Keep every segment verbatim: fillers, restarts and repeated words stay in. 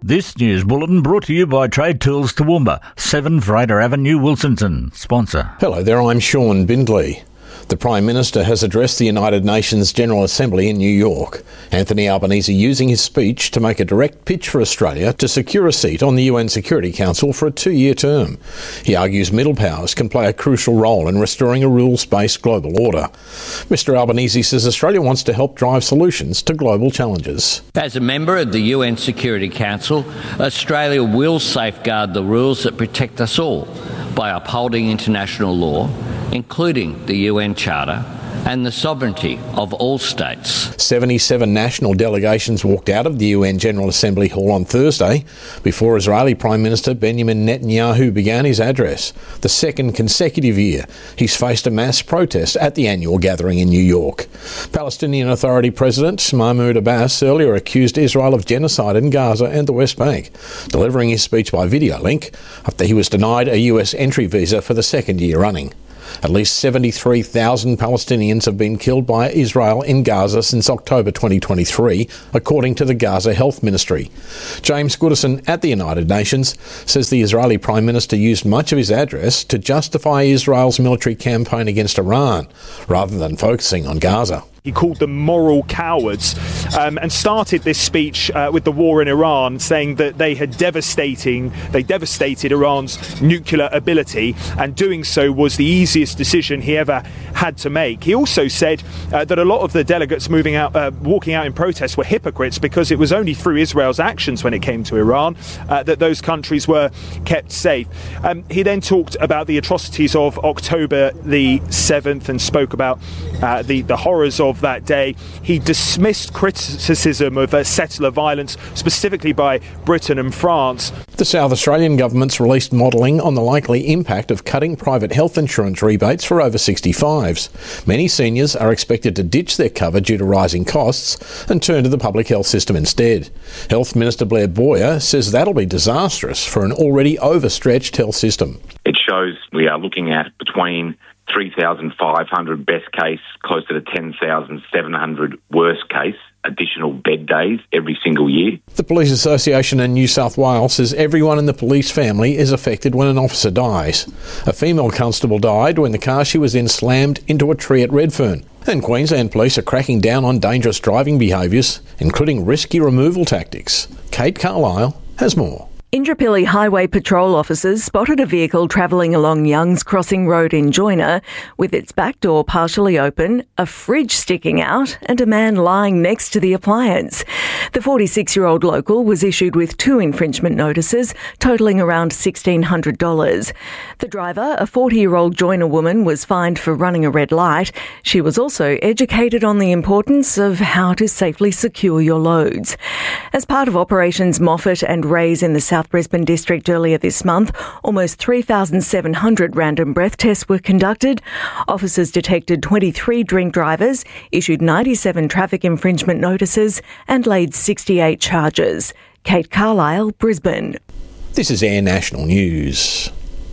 This news bulletin brought to you by Trade Tools Toowoomba, seven Fraser Avenue, Wilsonton. Sponsor. Hello there, I'm Sean Bindley. The Prime Minister has addressed the United Nations General Assembly in New York. Anthony Albanese using his speech to make a direct pitch for Australia to secure a seat on the U N Security Council for a two-year term. He argues middle powers can play a crucial role in restoring a rules-based global order. Mister Albanese says Australia wants to help drive solutions to global challenges. As a member of the U N Security Council, Australia will safeguard the rules that protect us all by upholding international law, including the U N Charter and the sovereignty of all states. seventy-seven national delegations walked out of the U N General Assembly Hall on Thursday before Israeli Prime Minister Benjamin Netanyahu began his address. The second consecutive year he's faced a mass protest at the annual gathering in New York. Palestinian Authority President Mahmoud Abbas earlier accused Israel of genocide in Gaza and the West Bank, delivering his speech by video link after he was denied a U S entry visa for the second year running. At least seventy-three thousand Palestinians have been killed by Israel in Gaza since October twenty twenty-three, according to the Gaza Health Ministry. James Goodison at the United Nations says the Israeli Prime Minister used much of his address to justify Israel's military campaign against Iran, rather than focusing on Gaza. He called them moral cowards um, and started this speech uh, with the war in Iran, saying that they had devastating, they devastated Iran's nuclear ability, and doing so was the easiest decision he ever had to make. He also said uh, that a lot of the delegates moving out, uh, walking out in protest were hypocrites because it was only through Israel's actions when it came to Iran uh, that those countries were kept safe. Um, he then talked about the atrocities of October the seventh and spoke about uh, the, the horrors of that day. He dismissed criticism of uh, settler violence, specifically by Britain and France. The South Australian government's released modelling on the likely impact of cutting private health insurance rebates for over sixty-fives. Many seniors are expected to ditch their cover due to rising costs and turn to the public health system instead. Health Minister Blair Boyer says that'll be disastrous for an already overstretched health system. It shows we are looking at between three thousand five hundred best case, closer to ten thousand seven hundred worst case additional bed days every single year. The Police Association in New South Wales says everyone in the police family is affected when an officer dies. A female constable died when the car she was in slammed into a tree at Redfern. And Queensland Police are cracking down on dangerous driving behaviours, including risky removal tactics. Kate Carlisle has more. Indooroopilly Highway Patrol officers spotted a vehicle travelling along Youngs Crossing Road in Joyner with its back door partially open, a fridge sticking out and a man lying next to the appliance. The forty-six-year-old local was issued with two infringement notices totalling around sixteen hundred dollars. The driver, a forty-year-old Joyner woman, was fined for running a red light. She was also educated on the importance of how to safely secure your loads. As part of Operations Moffat and Rays in the South South Brisbane district earlier this month, almost three thousand seven hundred random breath tests were conducted. Officers detected twenty-three drink drivers, issued ninety-seven traffic infringement notices and laid sixty-eight charges. Kate Carlisle, Brisbane. This is Air National News.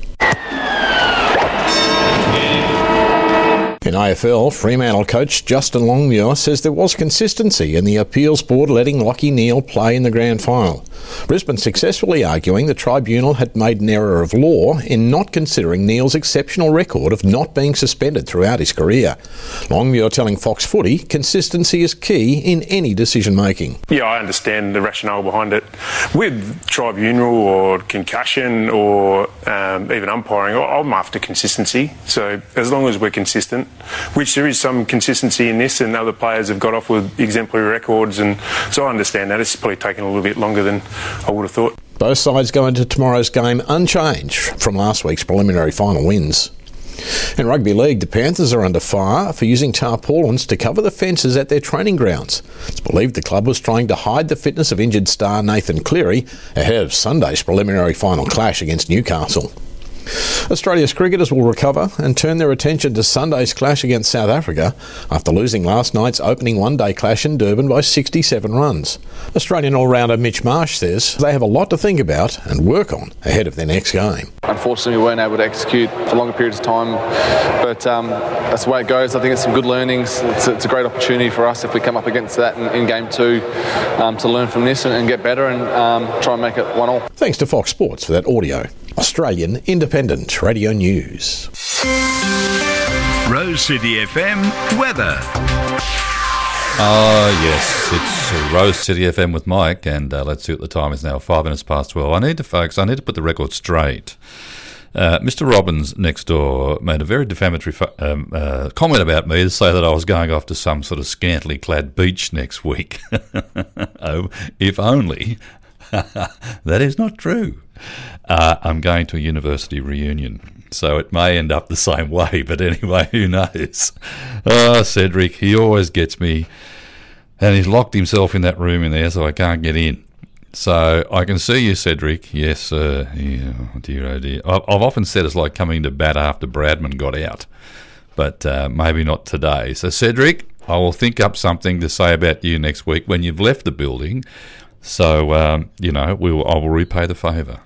In A F L, Fremantle coach Justin Longmuir says there was consistency in the appeals board letting Lachie Neale play in the grand final. Brisbane successfully arguing the tribunal had made an error of law in not considering Neale's exceptional record of not being suspended throughout his career. Longmuir telling Fox Footy consistency is key in any decision-making. Yeah, I understand the rationale behind it. With tribunal or concussion or um, even umpiring, I'm after consistency. So as long as we're consistent, which there is some consistency in this, and other players have got off with exemplary records, and so I understand that. It's probably taken a little bit longer than I would have thought. Both sides go into tomorrow's game unchanged from last week's preliminary final wins. In rugby league, the Panthers are under fire for using tarpaulins to cover the fences at their training grounds. It's believed the club was trying to hide the fitness of injured star Nathan Cleary ahead of Sunday's preliminary final clash against Newcastle. Australia's cricketers will recover and turn their attention to Sunday's clash against South Africa after losing last night's opening one-day clash in Durban by sixty-seven runs. Australian all-rounder Mitch Marsh says they have a lot to think about and work on ahead of their next game. Unfortunately, we weren't able to execute for longer periods of time, but um, that's the way it goes. I think it's some good learnings. It's a, it's a great opportunity for us if we come up against that in, in game two um, to learn from this and, and get better and um, try and make it one all. Thanks to Fox Sports for that audio. Australian Independent Radio News. Rose City F M weather. Ah, uh, yes, it's Rose City F M with Mike, and uh, let's see what the time is now, five minutes past twelve. I need to, folks, I need to put the record straight. Uh, Mister Robbins next door made a very defamatory fu- um, uh, comment about me to say that I was going off to some sort of scantily clad beach next week. Oh, if only. That is not true. Uh, I'm going to a university reunion, so it may end up the same way, but anyway, who knows? Oh, Cedric, he always gets me, and he's locked himself in that room in there, so I can't get in. So I can see you, Cedric. Yes, sir. Yeah, oh dear, oh dear. I've, I've often said it's like coming to bat after Bradman got out, but uh, maybe not today. So, Cedric, I will think up something to say about you next week when you've left the building. So, um, you know, we will, I will repay the favour.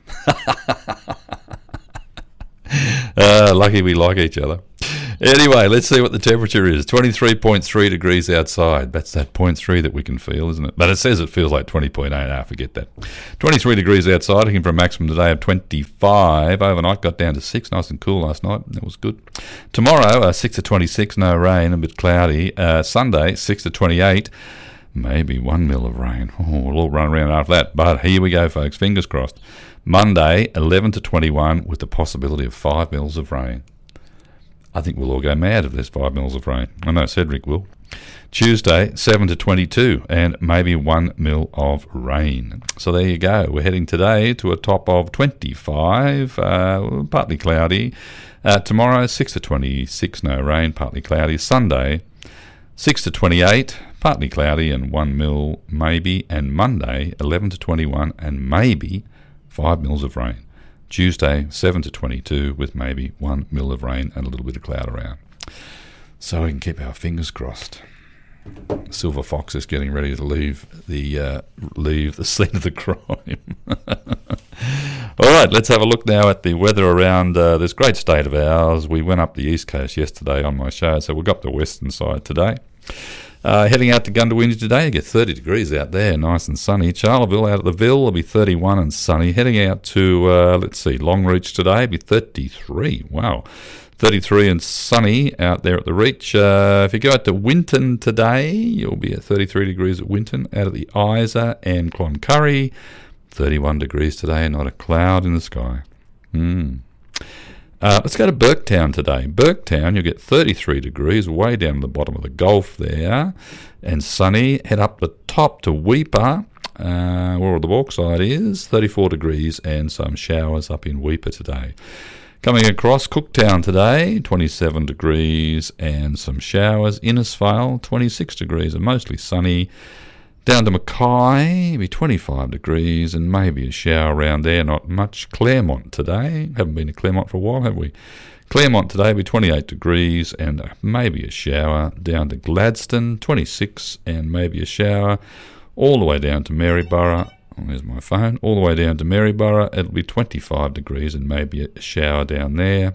uh, lucky we like each other. Anyway, let's see what the temperature is. twenty-three point three degrees outside. That's that point three that we can feel, isn't it? But it says it feels like twenty point eight. Ah, forget that. twenty-three degrees outside, looking for a maximum today of twenty-five. Overnight got down to six. Nice and cool last night. That was good. Tomorrow, uh, six to twenty-six, no rain, a bit cloudy. Uh, Sunday, six to twenty-eight. Maybe one mil of rain. Oh, we'll all run around after that. But here we go, folks. Fingers crossed. Monday, eleven to twenty-one, with the possibility of five mils of rain. I think we'll all go mad if there's five mils of rain. I know Cedric will. Tuesday, seven to twenty-two, and maybe one mil of rain. So there you go. We're heading today to a top of twenty-five, uh, partly cloudy. Uh, tomorrow, six to twenty-six, no rain, partly cloudy. Sunday, six to twenty-eight, partly cloudy and one mil maybe. And Monday, eleven to twenty-one, and maybe five mils of rain. Tuesday, seven to twenty-two, with maybe one mil of rain and a little bit of cloud around. So we can keep our fingers crossed. Silver Fox is getting ready to leave the uh, leave the scene of the crime. All right, let's have a look now at the weather around uh, this great state of ours. We went up the east coast yesterday on my show, so we'll go up the western side today. Uh, heading out to Gundawinji today, you get thirty degrees out there, nice and sunny. Charleville out at the Ville will be thirty-one and sunny. Heading out to, uh, let's see, Longreach today will be thirty-three. Wow. thirty-three and sunny out there at the Reach. Uh, if you go out to Winton today, you'll be at thirty-three degrees at Winton. Out at the Isa and Cloncurry, thirty-one degrees today, not a cloud in the sky. Mm. Uh, let's go to Burketown today. Burketown, you'll get thirty-three degrees, way down at the bottom of the Gulf there, and sunny. Head up the top to Weipa, uh, where the Walkside is, thirty-four degrees, and some showers up in Weipa today. Coming across Cooktown today, twenty-seven degrees and some showers. Innisfail, twenty-six degrees and mostly sunny. Down to Mackay, be twenty-five degrees and maybe a shower around there, not much. Claremont today, haven't been to Claremont for a while, have we? Claremont today be twenty-eight degrees and maybe a shower. Down to Gladstone, twenty-six and maybe a shower. All the way down to Maryborough, oh, there's my phone, all the way down to Maryborough, it'll be twenty-five degrees and maybe a shower down there.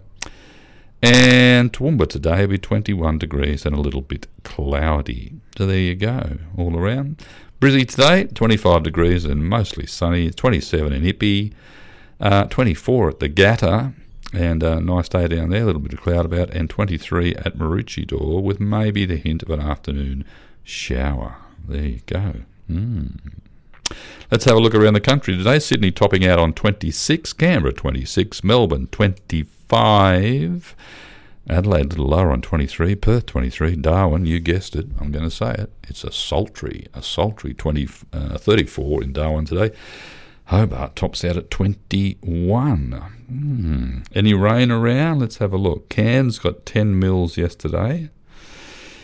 And Toowoomba today will be twenty-one degrees and a little bit cloudy. So there you go, all around. Brizzy today, twenty-five degrees and mostly sunny. twenty-seven in Ippy, uh, twenty-four at the Gatta, and a nice day down there, a little bit of cloud about, and twenty-three at Maroochydore with maybe the hint of an afternoon shower. There you go. Mm. Let's have a look around the country today. Sydney topping out on twenty-six, Canberra twenty-six, Melbourne twenty-five, Adelaide a little lower on twenty-three, Perth twenty-three, Darwin, you guessed it, I'm going to say it, it's a sultry, a sultry twenty, uh, thirty-four in Darwin today. Hobart tops out at twenty-one. Mm. Any rain around? Let's have a look. Cairns got ten mils yesterday.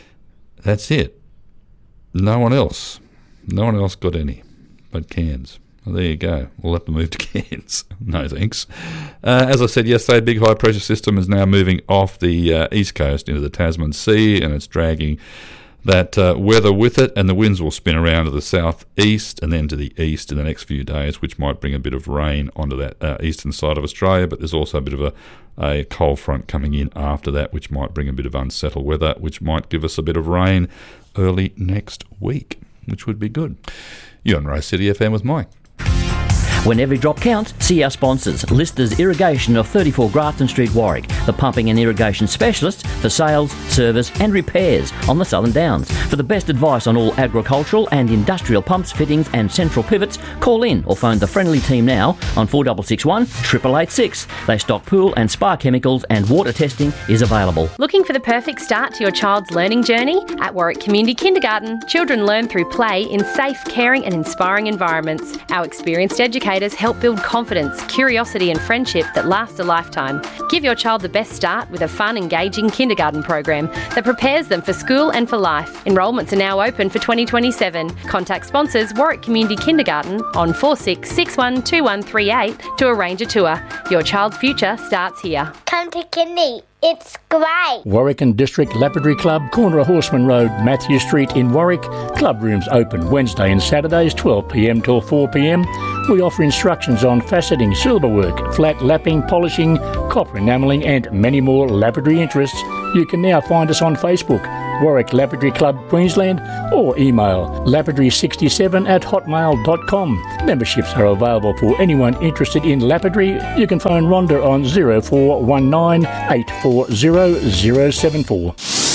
That's it. No one else. No one else got any but Cairns. Well, there you go. We'll have to move to Cairns. No thanks. Uh, as I said yesterday, big high pressure system is now moving off the uh, east coast into the Tasman Sea, and it's dragging that uh, weather with it, and the winds will spin around to the southeast and then to the east in the next few days, which might bring a bit of rain onto that uh, eastern side of Australia. But there's also a bit of a, a cold front coming in after that, which might bring a bit of unsettled weather, which might give us a bit of rain early next week, which would be good. You're on Rose City F M with Mike. When every drop counts, see our sponsors. Listers Irrigation of thirty-four Grafton Street, Warwick, the pumping and irrigation specialist for sales, service and repairs on the Southern Downs. For the best advice on all agricultural and industrial pumps, fittings and central pivots, call in or phone the friendly team now on four six six one, eight eight eight six. They stock pool and spa chemicals, and water testing is available. Looking for the perfect start to your child's learning journey? At Warwick Community Kindergarten, children learn through play in safe, caring and inspiring environments. Our experienced educators help build confidence, curiosity and friendship that last a lifetime. Give your child the best start with a fun, engaging kindergarten program that prepares them for school and for life. Enrolments are now open for twenty twenty-seven. Contact sponsors Warwick Community Kindergarten on four six six one two one three eight to arrange a tour. Your child's future starts here. Come to Kindy. It's great. Warwick and District Lapidary Club, corner of Horseman Road, Matthew Street in Warwick. Club rooms open Wednesday and Saturdays twelve p m till four p m. We offer instructions on faceting, silverwork, flat lapping, polishing, copper enamelling and many more lapidary interests. You can now find us on Facebook, Warwick Lapidary Club Queensland, or email lapidary sixty-seven at hotmail dot com. Memberships are available for anyone interested in lapidary. You can phone Rhonda on zero four one nine eight four zero zero seven four.